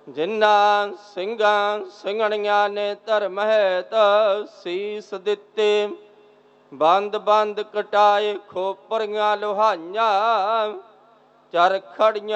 ਜਿਨ੍ਹਾਂ ਸਿੰਘਾਂ ਸਿੰਘਣੀਆਂ ਨੇ ਧਰਮ ਹੈਤ ਸੀਸ ਦਿੱਤੇ। ਬੰਦ ਬੰਦ ਕਟਾਏ ਖੋਪਰੀਆਂ ਲੋਹਾਈਆਂ ਚਰਖੜੀਆਂ